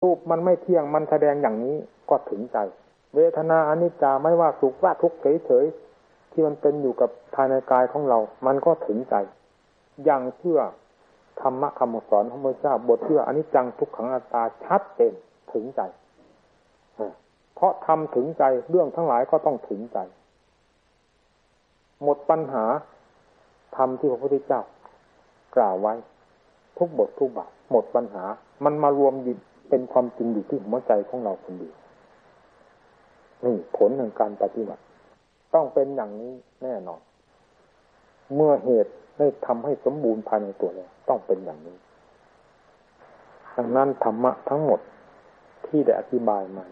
รูปมันไม่เที่ยงมันแสดงอย่างนี้ก็ถึงใจเวทนาอนิจจาไม่ว่าสุขว่าทุกข์เฉยๆที่มันเป็นอยู่กับภายในกายของเรามันก็ถึงใจอย่างเชื่อธรรมะคำสอนของพระเจ้าบทเชื่ออนิจจังทุกขังอนัตตาชัดเจนถึงใจเพราะทำถึงใจเรื่องทั้งหลายก็ต้องถึงใจหมดปัญหาธรรมที่พระพุทธเจ้ากล่าวไว้ทุกบททุกบาทหมดปัญหามันมารวมอยู่เป็นความจริงอยู่ที่หัวใจของเราคนเดียวนี่ผลแห่งการปฏิบัติต้องเป็นอย่างนี้แน่นอนเมื่อเหตุได้ทำให้สมบูรณ์ภายในตัวแล้วต้องเป็นอย่างนี้ดังนั้นธรรมะทั้งหมดที่ได้อธิบายมา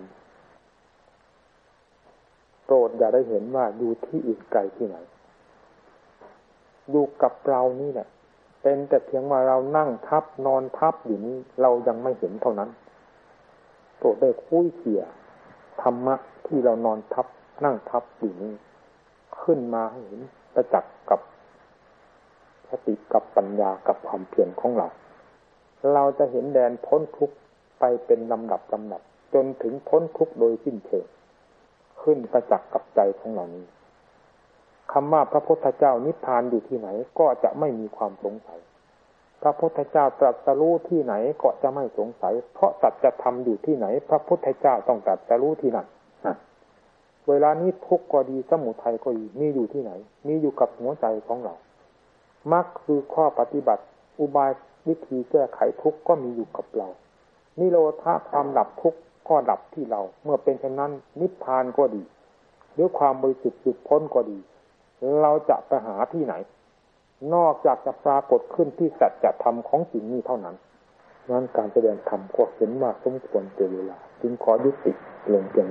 โปรดอย่าได้เห็นว่าอยู่ที่อื่นไกลที่ไหนอยู่กับเรานี่แหละเป็นแต่เพียงว่าเรานั่งทับนอนทับอยู่นี้เรายังไม่เห็นเท่านั้นโปรดได้คุยเขี่ยธรรมะที่เรานอนทับนั่งทับอยู่นี้ขึ้นมาให้เห็นประจักษ์กับสติกับปัญญากับความเพียรของเราเราจะเห็นแดนพ้นทุกข์ไปเป็นลำดับจนถึงพ้นทุกข์โดยสิ้นเชิงขึ้นประจักษ์กับใจของเรานี้คำว่าพระพุทธเจ้านิพพานอยู่ที่ไหนก็จะไม่มีความสงสัยพระพุทธเจ้าตรัสรู้ที่ไหนก็จะไม่สงสัยเพราะสัจธรรมอยู่ที่ไหนพระพุทธเจ้าต้องตรัสรู้ที่นั่นเวลานี้ทุกข์ก็ดีสมุทัยก็ดีมีอยู่ที่ไหนมีอยู่กับหัวใจของเรามรรคคือข้อปฏิบัติอุบายวิธีแก้ไขทุกข์ก็มีอยู่กับเรานิโรธาความดับทุกข์ก็ดับที่เราเมื่อเป็นเช่นนั้นนิพพานก็ดีหรือความบริสุทธิ์หลุดพ้นก็ดีเราจะไปหาที่ไหนนอกจากจะปรากฏขึ้นที่สัจธรรมของสิ่งนี้เท่านั้นนั้นการแสดงธรรมก็เห็นว่าสมควรแก่เวลาจึงขอยุติลงเพียง